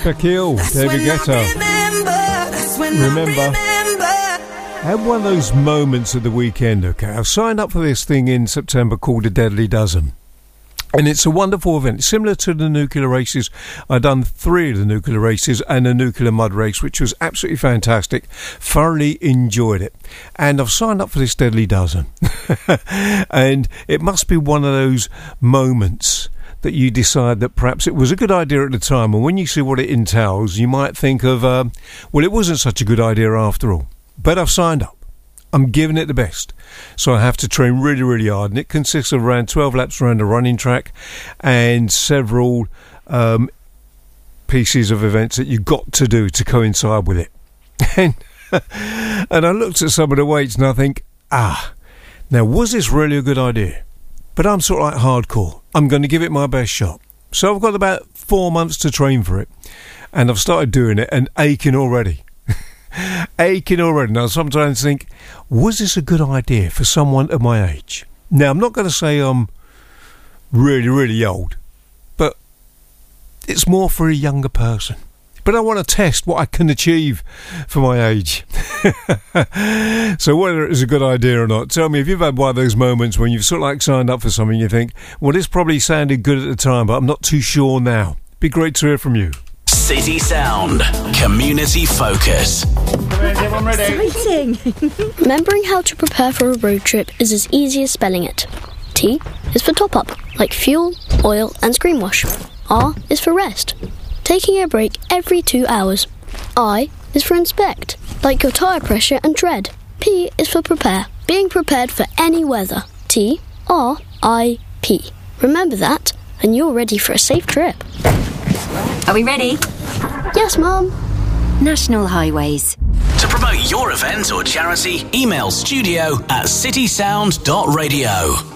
Shaquille, David Guetta. Remember. I had one of those moments at the weekend, okay? I've signed up for this thing in September called the Deadly Dozen. And it's a wonderful event, similar to the nuclear races. I've done 3 of the nuclear races and a nuclear mud race, which was absolutely fantastic. Thoroughly enjoyed it. And I've signed up for this Deadly Dozen. And it must be one of those moments that you decide that perhaps it was a good idea at the time. And when you see what it entails, you might think of, well, it wasn't such a good idea after all. But I've signed up. I'm giving it the best. So I have to train really, really hard. And it consists of around 12 laps around a running track and several pieces of events that you've got to do to coincide with it. And I looked at some of the weights and I think, now was this really a good idea? But I'm sort of like hardcore. I'm going to give it my best shot. So I've got about 4 months to train for it. And I've started doing it and aching already. Aching already. Now, sometimes think, was this a good idea for someone of my age? Now, I'm not going to say I'm really, really old, but it's more for a younger person. But I want to test what I can achieve for my age. So whether it was a good idea or not, tell me if you've had one of those moments when you've sort of like signed up for something, you think, well, this probably sounded good at the time, but I'm not too sure now. Be great to hear from you. City Sound, community focus. Exciting! Remembering how to prepare for a road trip is as easy as spelling it. T is for top up, like fuel, oil and screen wash. R is for rest, taking a break every 2 hours. I is for inspect, like your tyre pressure and tread. P is for prepare, being prepared for any weather. T, R, I, P. Remember that, and you're ready for a safe trip. Are we ready? Yes, Mum. National Highways. To promote your event or charity, email studio@citysound.radio.